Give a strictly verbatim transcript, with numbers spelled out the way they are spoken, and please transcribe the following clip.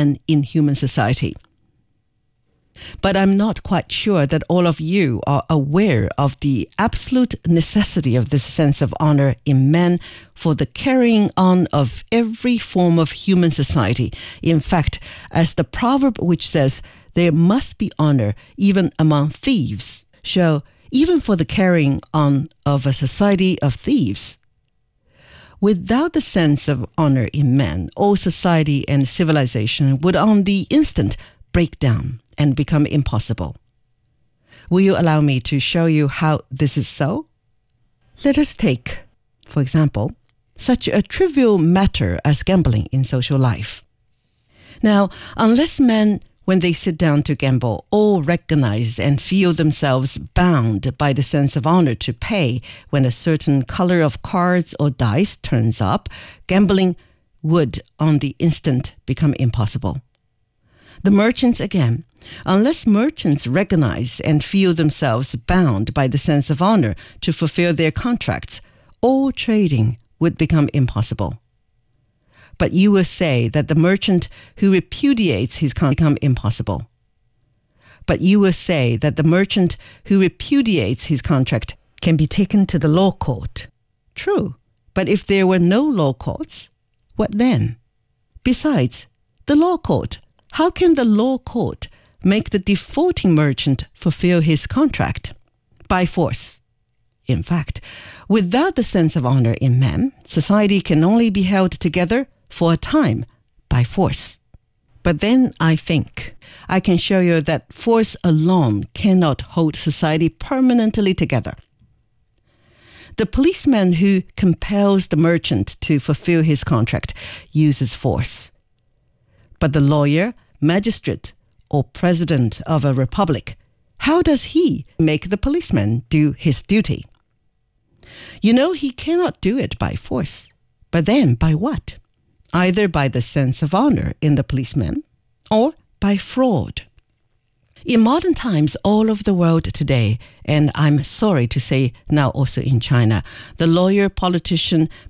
men in human society. But I'm not quite sure that all of you are aware of the absolute necessity of this sense of honor in men for the carrying on of every form of human society. In fact, as the proverb which says, there must be honor even among thieves, show even for the carrying on of a society of thieves. Without the sense of honor in men, all society and civilization would on the instant break down and become impossible. Will you allow me to show you how this is so? Let us take, for example, such a trivial matter as gambling in social life. Now, unless men, when they sit down to gamble, all recognize and feel themselves bound by the sense of honor to pay when a certain color of cards or dice turns up, gambling would on the instant become impossible. The merchants again, unless merchants recognize and feel themselves bound by the sense of honor to fulfill their contracts, all trading would become impossible. But you will say that the merchant who repudiates his contract become impossible. But you will say that the merchant who repudiates his contract can be taken to the law court. True, but if there were no law courts, what then? Besides, the law court, how can the law court make the defaulting merchant fulfill his contract? By force. In fact, without the sense of honor in men, society can only be held together for a time by force. But then I think I can show you that force alone cannot hold society permanently together. The policeman who compels the merchant to fulfill his contract uses force. But the lawyer, magistrate, or president of a republic, how does he make the policeman do his duty? You know, he cannot do it by force. But then by what? Either by the sense of honor in the policeman or by fraud. In modern times, all over the world today, and I'm sorry to say now also in China, the lawyer, politician,